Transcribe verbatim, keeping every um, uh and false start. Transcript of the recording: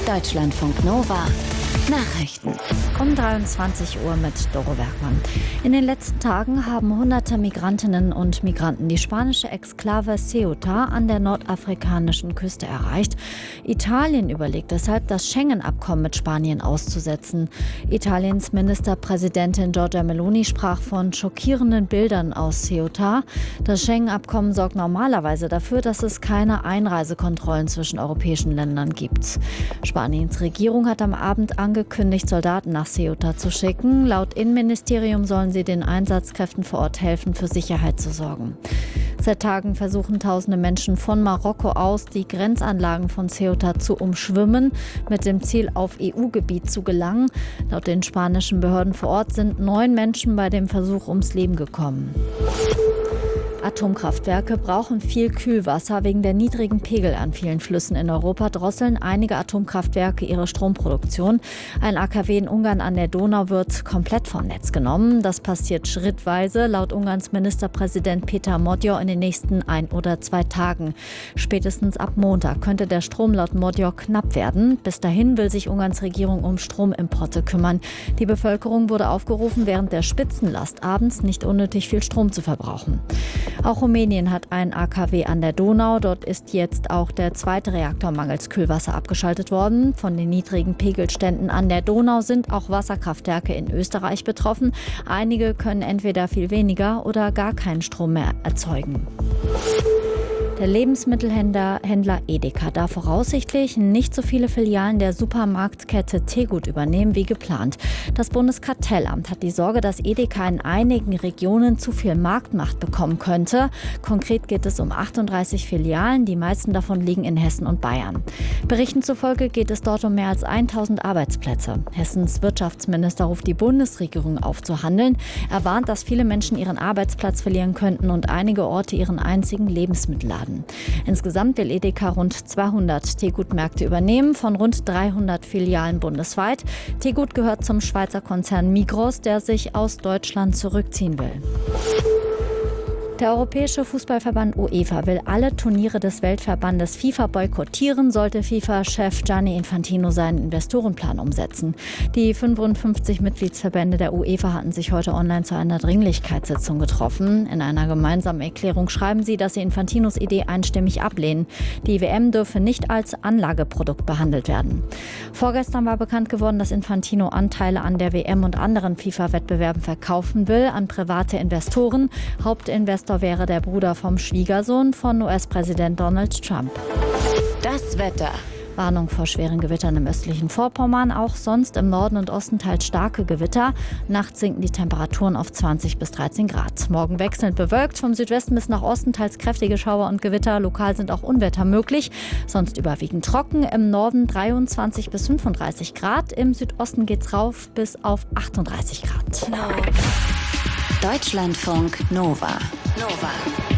Deutschlandfunk Nova Nachrichten. Um dreiundzwanzig Uhr mit Doro Bergmann. In den letzten Tagen haben hunderte Migrantinnen und Migranten die spanische Exklave Ceuta an der nordafrikanischen Küste erreicht. Italien überlegt deshalb, das Schengen-Abkommen mit Spanien auszusetzen. Italiens Ministerpräsidentin Giorgia Meloni sprach von schockierenden Bildern aus Ceuta. Das Schengen-Abkommen sorgt normalerweise dafür, dass es keine Einreisekontrollen zwischen europäischen Ländern gibt. Spaniens Regierung hat am Abend angekündigt, Soldaten nach Ceuta zu schicken. Laut Innenministerium sollen sie den Einsatzkräften vor Ort helfen, für Sicherheit zu sorgen. Seit Tagen versuchen tausende Menschen von Marokko aus, die Grenzanlagen von Ceuta zu umschwimmen, mit dem Ziel, auf E U-Gebiet zu gelangen. Laut den spanischen Behörden vor Ort sind neun Menschen bei dem Versuch ums Leben gekommen. Atomkraftwerke brauchen viel Kühlwasser. Wegen der niedrigen Pegel an vielen Flüssen in Europa drosseln einige Atomkraftwerke ihre Stromproduktion. Ein A K W in Ungarn an der Donau wird komplett vom Netz genommen. Das passiert schrittweise, laut Ungarns Ministerpräsident Péter Magyar in den nächsten ein oder zwei Tagen. Spätestens ab Montag könnte der Strom laut Magyar knapp werden. Bis dahin will sich Ungarns Regierung um Stromimporte kümmern. Die Bevölkerung wurde aufgerufen, während der Spitzenlast abends nicht unnötig viel Strom zu verbrauchen. Auch Rumänien hat ein A K W an der Donau. Dort ist jetzt auch der zweite Reaktor mangels Kühlwasser abgeschaltet worden. Von den niedrigen Pegelständen an der Donau sind auch Wasserkraftwerke in Österreich betroffen. Einige können entweder viel weniger oder gar keinen Strom mehr erzeugen. Der Lebensmittelhändler Händler Edeka darf voraussichtlich nicht so viele Filialen der Supermarktkette Tegut übernehmen wie geplant. Das Bundeskartellamt hat die Sorge, dass Edeka in einigen Regionen zu viel Marktmacht bekommen könnte. Konkret geht es um achtunddreißig Filialen, die meisten davon liegen in Hessen und Bayern. Berichten zufolge geht es dort um mehr als tausend Arbeitsplätze. Hessens Wirtschaftsminister ruft die Bundesregierung auf zu handeln. Er warnt, dass viele Menschen ihren Arbeitsplatz verlieren könnten und einige Orte ihren einzigen Lebensmittelladen. Insgesamt will Edeka rund zweihundert Tegut-Märkte übernehmen, von rund dreihundert Filialen bundesweit. Tegut gehört zum Schweizer Konzern Migros, der sich aus Deutschland zurückziehen will. Der Europäische Fußballverband UEFA will alle Turniere des Weltverbandes FIFA boykottieren, sollte FIFA-Chef Gianni Infantino seinen Investorenplan umsetzen. Die fünfundfünfzig Mitgliedsverbände der UEFA hatten sich heute online zu einer Dringlichkeitssitzung getroffen. In einer gemeinsamen Erklärung schreiben sie, dass sie Infantinos Idee einstimmig ablehnen. Die W M dürfe nicht als Anlageprodukt behandelt werden. Vorgestern war bekannt geworden, dass Infantino Anteile an der W M und anderen FIFA-Wettbewerben verkaufen will an private Investoren. Hauptinvestor wäre der Bruder vom Schwiegersohn von U S-Präsident Donald Trump. Das Wetter. Warnung vor schweren Gewittern im östlichen Vorpommern, auch sonst im Norden und Osten teils starke Gewitter. Nachts sinken die Temperaturen auf zwanzig bis dreizehn Grad. Morgen wechselnd bewölkt, vom Südwesten bis nach Osten teils kräftige Schauer und Gewitter. Lokal sind auch Unwetter möglich, sonst überwiegend trocken. Im Norden dreiundzwanzig bis fünfunddreißig Grad, im Südosten geht's rauf bis auf achtunddreißig Grad. Deutschlandfunk Nova. Nova.